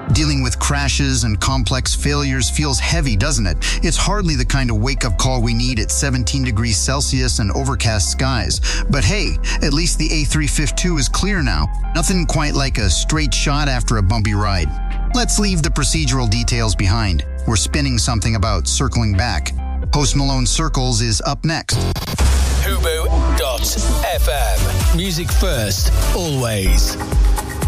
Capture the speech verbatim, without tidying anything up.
Dealing with crashes and complex failures feels heavy, doesn't it? It's hardly the kind of wake-up call we need at seventeen degrees Celsius and overcast skies. But hey, at least the A three fifty-two is clear now. Nothing quite like a straight shot after a bumpy ride. Let's leave the procedural details behind. We're spinning something about circling back. Post Malone Circles is up next. Hubu dot F M. Music first, always.